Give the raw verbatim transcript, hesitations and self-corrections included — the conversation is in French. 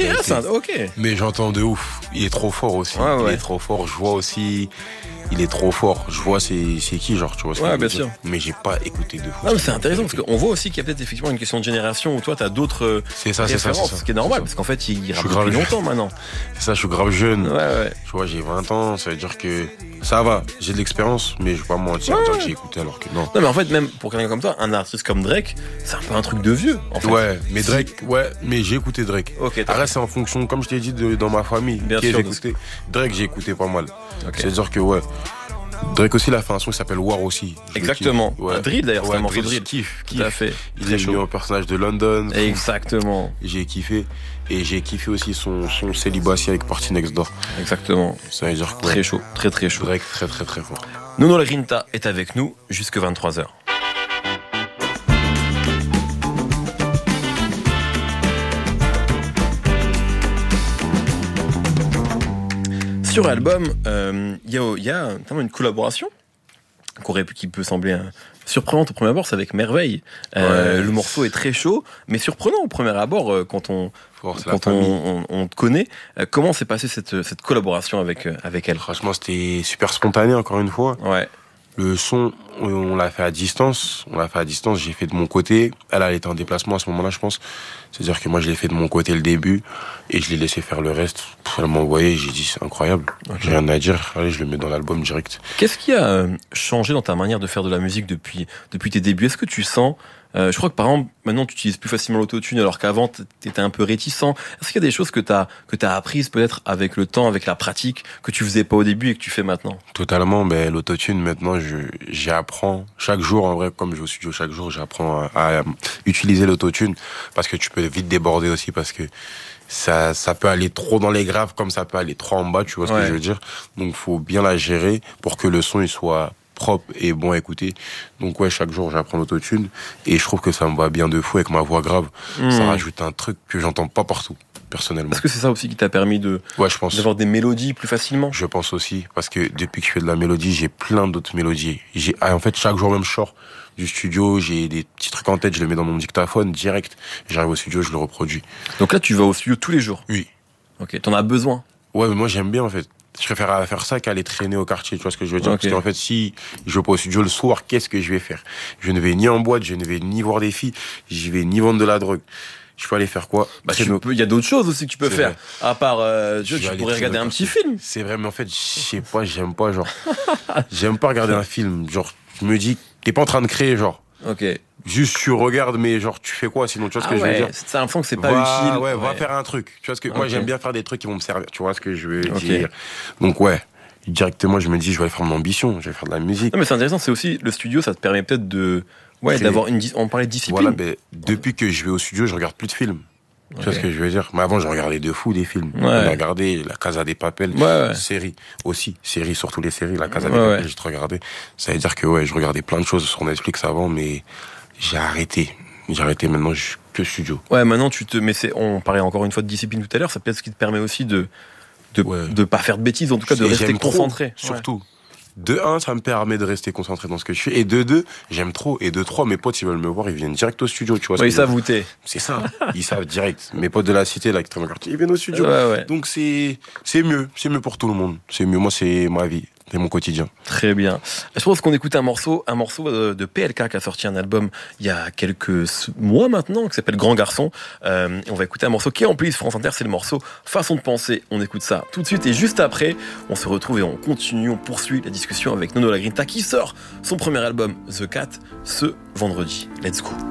Ok, ah, c'est un... ok. Mais j'entends de ouf. Il est trop fort aussi. Ouais, ouais. Il est trop fort. Je vois aussi. Il est trop fort. Je vois c'est, c'est qui, genre, tu vois ce que Ouais, je veux bien dire. sûr. Mais j'ai pas écouté de fou. Non, mais c'est intéressant parce qu'on voit aussi qu'il y a peut-être effectivement une question de génération où toi t'as d'autres c'est ça, c'est ça, références, c'est ça. ce qui est normal C'est parce qu'en fait il, il rappe grave depuis jeune. longtemps maintenant. C'est ça, je suis grave jeune. Ouais, ouais. Tu vois, j'ai vingt ans. Ça veut dire que ça va. J'ai de l'expérience, mais je vais pas mentir Ouais. dire que j'ai écouté alors que non. Non, mais en fait, même pour quelqu'un comme toi, un artiste comme Drake, c'est un peu un truc de vieux. En fait. Ouais, mais Drake, ouais, mais j'ai écouté Drake. Ok, t'as- Après, c'est en fonction, comme je t'ai dit, de, dans ma famille. Bien Qui sûr, j'ai de- écouté. Drake, j'ai écouté pas mal. Ok. C'est-à-dire que, ouais. Drake aussi, il a fait un son qui s'appelle War aussi. Je le Exactement. kiffe. Ouais. Un drill d'ailleurs, c'est Ouais, un morceau de drill, drill. je kiffe, Tout kiffe. à fait. Il Très est chaud. venu en personnage de London. Exactement. J'ai kiffé. Et j'ai kiffé aussi son, son Célibatie avec Party Next Door. Exactement. Ça veut dire que Très chaud. Très très chaud. Drake, très très très fort. Nono La Grinta est avec nous jusque vingt-trois heures. Sur l'album, il euh, y a, y a notamment une collaboration qu'aurait pu- qui peut sembler euh, surprenante au premier abord, c'est avec Merveille. Euh, Ouais. Le morceau est très chaud, mais surprenant au premier abord euh, quand on Fort, c'est la quand on, famille. on, on te connaît. Euh, comment s'est passée cette, cette collaboration avec euh, avec elle? Franchement, c'était super spontané, encore une fois. Ouais, Le son, on l'a fait à distance. On l'a fait à distance, j'ai fait de mon côté. Elle, elle était en déplacement à ce moment-là, je pense. C'est-à-dire que moi, je l'ai fait de mon côté le début et je l'ai laissé faire le reste. Pff, Elle m'a envoyé, j'ai dit, c'est incroyable. Ok. J'ai rien à dire. Allez, je le mets dans l'album direct. qu'est-ce qui a euh, changé dans ta manière de faire de la musique depuis depuis tes débuts? Est-ce que tu sens euh, je crois que par exemple, maintenant tu utilises plus facilement l'autotune alors qu'avant t- t'étais un peu réticent. Est-ce qu'il y a des choses que t'as que t'as apprises peut-être avec le temps, avec la pratique, que tu faisais pas au début et que tu fais maintenant? Totalement, mais l'autotune, maintenant, je, j'apprends chaque jour, en vrai, comme je vais au studio chaque jour, j'apprends à, à utiliser l'autotune parce que tu peux vite déborder aussi parce que ça, ça peut aller trop dans les graves comme ça peut aller trop en bas, tu vois ce Ouais. que je veux dire. Donc, faut bien la gérer pour que le son, il soit propre et bon à écouter. Donc, ouais, chaque jour, j'apprends l'autotune et je trouve que ça me va bien de fou avec ma voix grave. Mmh. Ça rajoute un truc que j'entends pas partout, personnellement. Est-ce que c'est ça aussi qui t'a permis de Ouais, je pense. d'avoir des mélodies plus facilement? Je pense aussi, parce que depuis que je fais de la mélodie, j'ai plein d'autres mélodies. J'ai, ah, en fait, chaque jour même, je sors du studio, j'ai des petits trucs en tête, je les mets dans mon dictaphone direct. J'arrive au studio, je le reproduis. Donc là, tu vas au studio tous les jours. Oui. Ok, t'en as besoin. Ouais, mais moi, j'aime bien, en fait. Je préfère faire ça qu'aller traîner au quartier, tu vois ce que je veux dire? Ok. Parce qu'en fait, si je vais pas au studio le soir, qu'est-ce que je vais faire? Je ne vais ni en boîte, je ne vais ni voir des filles, je vais ni vendre de la drogue. Je peux aller faire quoi? Bah, tu Traîner au- peux, il y a d'autres choses aussi que tu peux C'est faire. vrai. À part, euh, tu, Je vois, vais tu aller pourrais traîner regarder au un petit quartier. film. C'est vrai, mais en fait, je sais pas, j'aime pas, genre. J'aime pas regarder un film. Genre, je me dis, t'es pas en train de créer, genre. Ok. Juste tu regardes, mais genre tu fais quoi sinon, tu vois ce Ah que je veux ouais, dire? c'est l'impression que c'est pas va, utile. Ouais, va faire un truc. Tu vois ce que moi Ok. j'aime bien faire des trucs qui vont me servir. Tu vois ce que je veux Ok. dire? Donc ouais, directement je me dis je vais aller faire mon ambition, je vais faire de la musique. Non, mais c'est intéressant, c'est aussi le studio, ça te permet peut-être de, ouais, Créer. d'avoir une, dis- on parlait de discipline. Voilà, ben depuis que je vais au studio, je regarde plus de films. Tu vois Ok. ce que je veux dire? Mais avant, je regardais de fou des films. Ouais. J'ai regardé La Casa des Papel, Ouais, ouais. série aussi, série surtout les séries, La Casa Ouais, des Papel, ouais. j'ai trop regardé. Ça veut dire que ouais, je regardais plein de choses sur Netflix avant, mais j'ai arrêté. J'ai arrêté maintenant, je suis que studio. Ouais, maintenant tu te, mais c'est, on parlait encore une fois de discipline tout à l'heure, ça peut être ce qui te permet aussi de, de, Ouais. de pas faire de bêtises, en tout cas de Et rester j'aime trop, concentré. surtout. De un, ça me permet de rester concentré dans ce que je fais. Et de deux, j'aime trop. Et de trois, mes potes, ils veulent me voir, ils viennent direct au studio, tu vois. ce Ouais, que ils je veux savent dire. où t'es. C'est ça. Ils savent direct. Mes potes de la cité, là, qui traînent au quartier, ils viennent au studio. Ouais, ouais. Donc c'est, c'est mieux. C'est mieux pour tout le monde. C'est mieux. Moi, c'est ma vie. C'est mon quotidien. Très bien. Je pense qu'on écoute un morceau, un morceau euh, de P L K qui a sorti un album il y a quelques mois maintenant, qui s'appelle Grand Garçon. Euh, et on va écouter un morceau qui est en playlist France Inter, c'est le morceau Façon de penser. On écoute ça tout de suite et juste après, on se retrouve et on continue, on poursuit la discussion avec Nono La Grinta qui sort son premier album The Cat ce vendredi. Let's go.